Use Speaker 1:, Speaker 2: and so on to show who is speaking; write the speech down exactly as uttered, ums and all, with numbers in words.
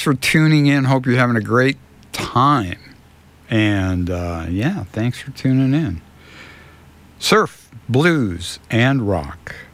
Speaker 1: thanks for tuning in. Hope you're having a great time. And, uh, yeah, thanks for tuning in. Surf, blues, and rock.